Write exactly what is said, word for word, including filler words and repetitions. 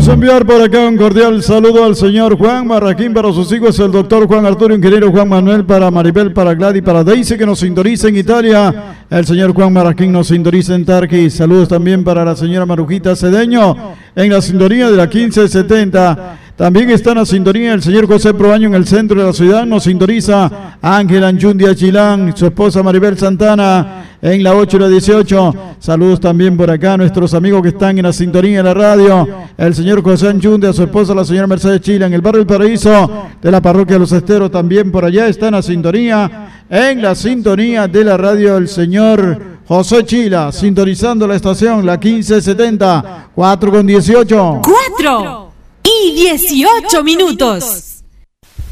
Vamos a enviar por acá un cordial saludo al señor Juan Marraquín para sus hijos, el doctor Juan Arturo, ingeniero Juan Manuel, para Maribel, para Gladys, para Daisy, que nos sintoniza en Italia. El señor Juan Marraquín nos sintoniza en Tarqui. Saludos también para la señora Marujita Cedeño en la sintonía de la quince setenta. También está en la sintonía el señor José Proaño en el centro de la ciudad. Nos sintoniza Ángel Anchundia Chilán, su esposa Maribel Santana en la ocho y la dieciocho. Saludos también por acá a nuestros amigos que están en la sintonía de la radio. El señor José Anchundia, su esposa la señora Mercedes Chila en el barrio El Paraíso de la parroquia de Los Esteros. También por allá está en la sintonía, en la sintonía de la radio el señor José Chila, sintonizando la estación, la quince setenta, cuatro con dieciocho. cuatro y dieciocho minutos.